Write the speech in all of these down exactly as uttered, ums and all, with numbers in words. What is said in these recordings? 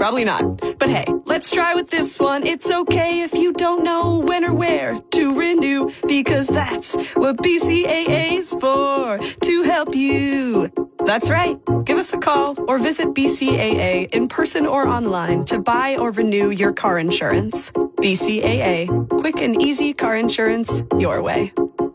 Probably not. But hey, let's try with this one. It's okay if you don't know when or where to renew, because that's what B C A A's for, to help you. That's right. Give us a call or visit B C A A in person or online to buy or renew your car insurance. B C A A. Quick and easy car insurance your way.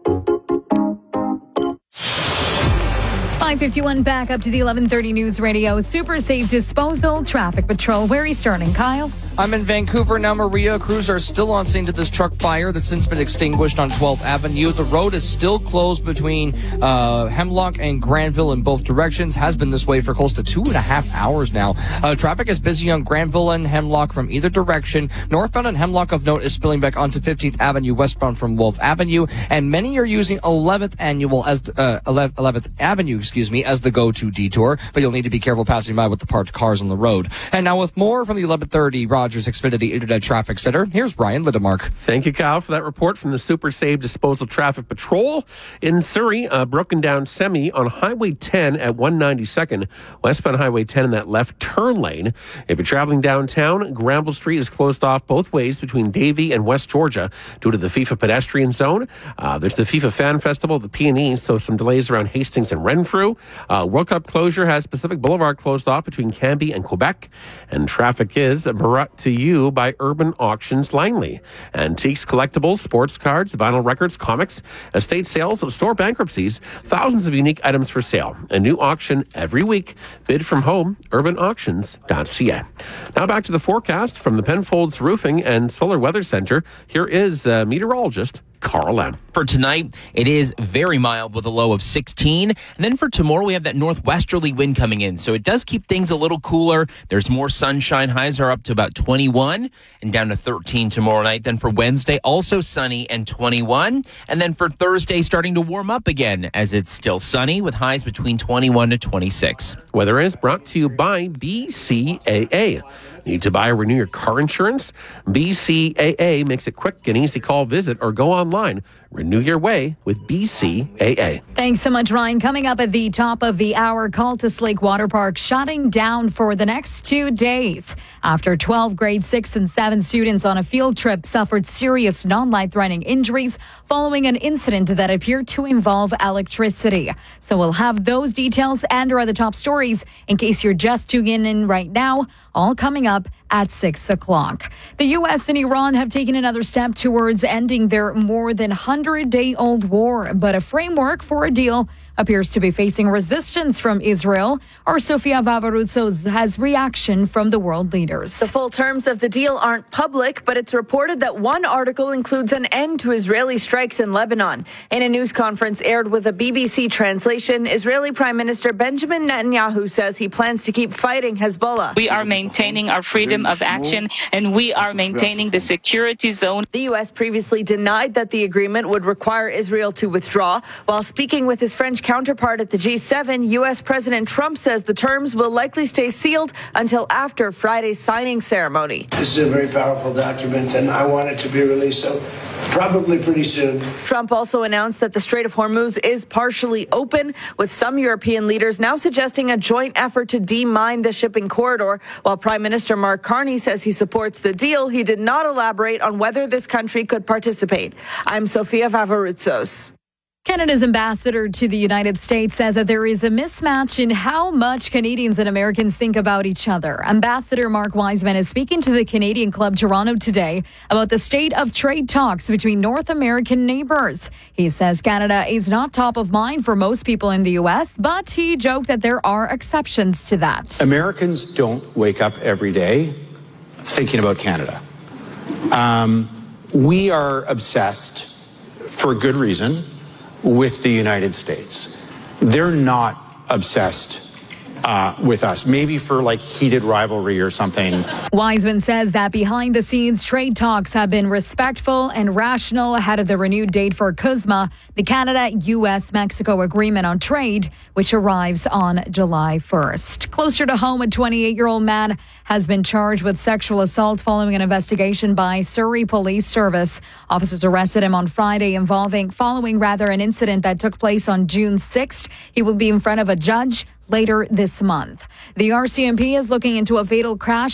five fifty-one back up to the eleven thirty News Radio. Super Safe Disposal Traffic Patrol. Where are you starting, Kyle? I'm in Vancouver now, Maria. Crews are still on scene to this truck fire that's since been extinguished on twelfth Avenue. The road is still closed between uh, Hemlock and Granville in both directions. Has been this way for close to two and a half hours now. Uh, traffic is busy on Granville and Hemlock from either direction. Northbound and Hemlock of note is spilling back onto fifteenth Avenue, westbound from Wolf Avenue. And many are using eleventh Annual as the, uh, eleventh Avenue, excuse me, as the go-to detour. But you'll need to be careful passing by with the parked cars on the road. And now with more from the eleven thirty Rogers Xfinity Internet Traffic Center, here's Ryan Lidemark. Thank you, Kyle, for that report from the Super Safe Disposal Traffic Patrol. In Surrey, a broken down semi on Highway ten at one ninety-second, westbound Highway ten in that left turn lane. If you're traveling downtown, Granville Street is closed off both ways between Davie and West Georgia due to the FIFA pedestrian zone. Uh, there's the FIFA Fan Festival at the P and E, so some delays around Hastings and Renfrew. Uh, World Cup closure has Pacific Boulevard closed off between Cambie and Quebec. And traffic is brought to you by Urban Auctions Langley. Antiques, collectibles, sports cards, vinyl records, comics, estate sales, store bankruptcies, thousands of unique items for sale. A new auction every week. Bid from home, urban auctions dot c a. Now back to the forecast from the Penfolds Roofing and Solar Weather Center. Here is uh, meteorologist Carl M. For tonight, it is very mild with a low of sixteen. And then for tomorrow, we have that northwesterly wind coming in. So it does keep things a little cooler. There's more sunshine. Highs are up to about twenty-one and down to thirteen tomorrow night. Then for Wednesday, also sunny and twenty-one. And then for Thursday, starting to warm up again as it's still sunny with highs between twenty-one to twenty-six. Weather is brought to you by B C A A. Need to buy or renew your car insurance? B C A A makes it quick and easy. Call, visit, or go online. Renew your way with B C A A. Thanks so much, Ryan. Coming up at the top of the hour, Cultus Lake Water Park shutting down for the next two days after twelve grade six and seven students on a field trip suffered serious non-life-threatening injuries following an incident that appeared to involve electricity. So we'll have those details and our other top stories in case you're just tuning in right now, all coming up at six o'clock. The U S and Iran have taken another step towards ending their more than one hundred day old war, but a framework for a deal appears to be facing resistance from Israel. Our Sofia Vavarutsos has reaction from the world leaders. The full terms of the deal aren't public, but it's reported that one article includes an end to Israeli strikes in Lebanon. In a news conference aired with a B B C translation, Israeli Prime Minister Benjamin Netanyahu says he plans to keep fighting Hezbollah. We are maintaining our freedom of action, and we are maintaining the security zone. The U S previously denied that the agreement would require Israel to withdraw. While speaking with his French counterpart at the G seven, U S President Trump says the terms will likely stay sealed until after Friday's signing ceremony. This is a very powerful document, and I want it to be released so probably pretty soon. Trump also announced that the Strait of Hormuz is partially open, with some European leaders now suggesting a joint effort to demine the shipping corridor. While Prime Minister Mark Carney says he supports the deal, he did not elaborate on whether this country could participate. I'm Sofia Vavarutsos. Canada's ambassador to the United States says that there is a mismatch in how much Canadians and Americans think about each other. Ambassador Mark Wiseman is speaking to the Canadian Club Toronto today about the state of trade talks between North American neighbors. He says Canada is not top of mind for most people in the U S, but he joked that there are exceptions to that. Americans don't wake up every day thinking about Canada. Um, we are obsessed, for good reason, with the United States. They're not obsessed uh, with us, maybe for like heated rivalry or something. Wiseman says that behind the scenes, trade talks have been respectful and rational ahead of the renewed date for CUSMA, the Canada-U S-Mexico Agreement on Trade, which arrives on July first. Closer to home, a twenty-eight-year-old man has been charged with sexual assault following an investigation by Surrey Police Service. Officers arrested him on Friday involving, following rather an incident that took place on June sixth. He will be in front of a judge later this month. The R C M P is looking into a fatal crash